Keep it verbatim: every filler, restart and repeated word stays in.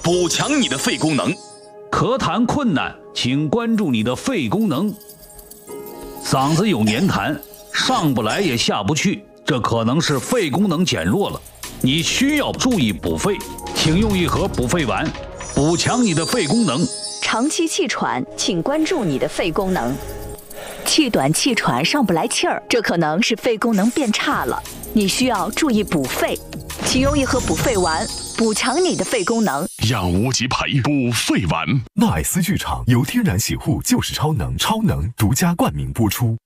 补强你的肺功能。 咳痰困难，请关注你的肺功能。嗓子有黏痰，上不来也下不去，这可能是肺功能减弱了，你需要注意补肺，请用一盒补肺丸，补强你的肺功能。 长期气喘，请关注你的肺功能。气短气喘上不来气儿，这可能是肺功能变差了，你需要注意补肺，请用一盒补肺丸，补强你的肺功能。 养无极培补肺丸。 纳爱斯剧场由天然洗护就是超能，超能独家冠名播出。